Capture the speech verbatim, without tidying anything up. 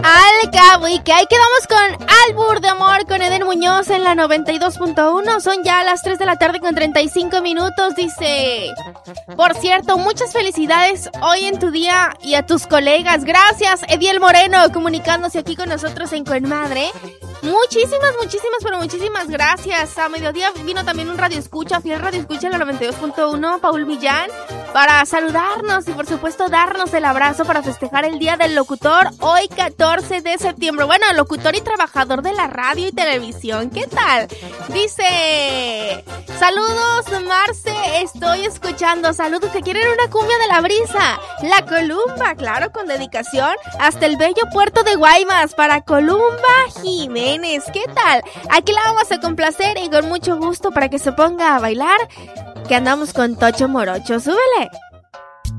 Al cabo, y que ahí quedamos con Albur de Amor con Eden Muñoz en la noventa y dos punto uno. Son ya las tres de la tarde con treinta y cinco minutos. Dice: por cierto, muchas felicidades hoy en tu día y a tus colegas. Gracias, Ediel Moreno, comunicándose aquí con nosotros en Coenmadre. Muchísimas, muchísimas, pero muchísimas gracias. A mediodía vino también un radio escucha, fiel radio escucha en la noventa y dos punto uno, Paul Millán, para saludarnos y por supuesto darnos el abrazo para festejar el Día del Locutor hoy catorce de septiembre. Bueno, locutor y trabajador de la radio y televisión. ¿Qué tal? Dice: saludos, Marce, estoy escuchando. Saludos, que quieren una cumbia de la brisa. La Columba, claro, con dedicación hasta el bello puerto de Guaymas para Columba Jiménez. ¿Qué tal? Aquí la vamos a complacer y con mucho gusto para que se ponga a bailar, que andamos con Tocho Morocho. ¡Súbele!